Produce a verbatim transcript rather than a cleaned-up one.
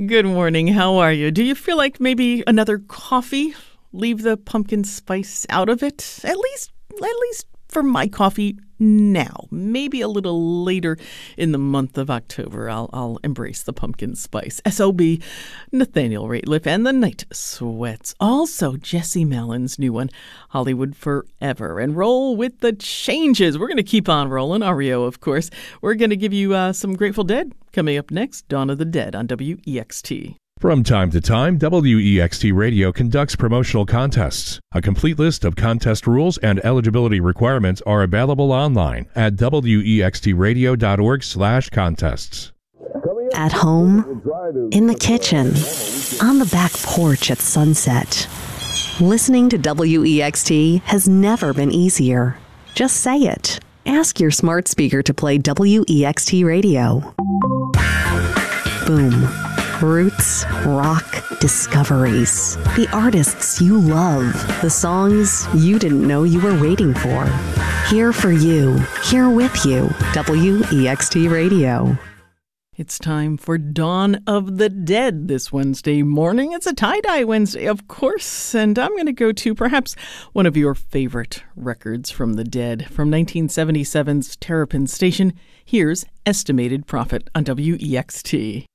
Good morning. How are you? Do you feel like maybe another coffee? Leave the pumpkin spice out of it? At least, at least for my coffee now. Maybe a little later in the month of October, I'll, I'll embrace the pumpkin spice. S O B, Nathaniel Rateliff and the Night Sweats. Also, Jesse Mallin's new one, Hollywood Forever. And roll with the changes. We're going to keep on rolling. R E O, of course. We're going to give you uh, some Grateful Dead. Coming up next, Dawn of the Dead on W E X T. From time to time, W E X T Radio conducts promotional contests. A complete list of contest rules and eligibility requirements are available online at W E X T radio dot org slash contests. At home, in the kitchen, on the back porch at sunset. Listening to W E X T has never been easier. Just say it. Ask your smart speaker to play W E X T Radio. Boom. Roots, rock, discoveries. The artists you love. The songs you didn't know you were waiting for. Here for you. Here with you. W E X T Radio. It's time for Dawn of the Dead this Wednesday morning. It's a tie-dye Wednesday, of course, and I'm going to go to perhaps one of your favorite records from the Dead. From nineteen seventy-seven's Terrapin Station, here's Estimated Prophet on W E X T.